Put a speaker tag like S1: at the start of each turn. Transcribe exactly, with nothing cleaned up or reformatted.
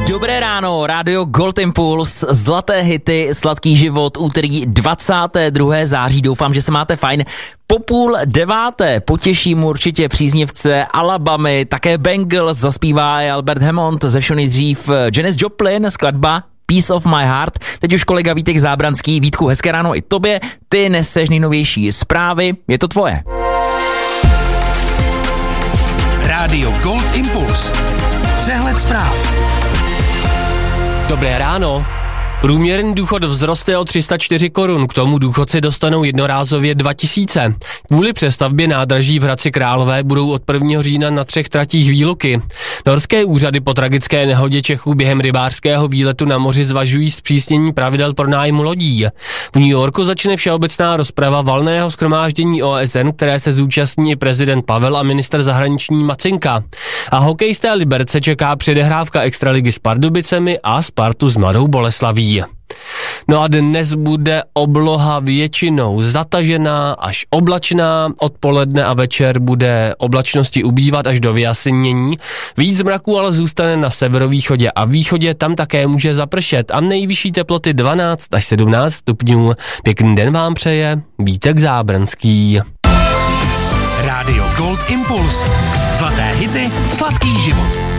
S1: Dobré ráno, rádio Gold Impuls, zlaté hity, sladký život, úterý dvacátého druhého září, doufám, že se máte fajn. Po půl deváté potěším určitě příznivce Alabamy, také Bangles, zaspívá i Albert Hammond, ze všeho nejdřív Janis Joplin, skladba Piece of My Heart. Teď už kolega Vítek Zábranský. Vítku, hezké ráno i tobě, ty neseš nejnovější zprávy, je to tvoje.
S2: Rádio Gold Impuls. Přehled zpráv.
S3: Dobré ráno. Průměrný důchod vzroste o tři sta čtyři korun, k tomu důchodci dostanou jednorázově dva tisíce. Kvůli přestavbě nádraží v Hradci Králové budou od prvního října na třech tratích výluky. Norské úřady po tragické nehodě Čechů během rybářského výletu na moři zvažují zpřísnění pravidel pro nájmu lodí. V New Yorku začne všeobecná rozprava valného shromáždění O S N, které se zúčastní prezident Pavel a ministr zahraniční Macinka. A hokejisté Liberce čeká předehrávka extraligy s Pardubicemi a Spartu s Mladou Boleslaví. No a dnes bude obloha většinou zatažená až oblačná, odpoledne a večer bude oblačnosti ubývat až do vyjasnění. Víc mraků ale zůstane na severovýchodě a východě, tam také může zapršet a nejvyšší teploty dvanáct až sedmnáct stupňů. Pěkný den vám přeje Vítek Zábranský.
S2: Rádio Gold Impuls. Zlaté hity, sladký život.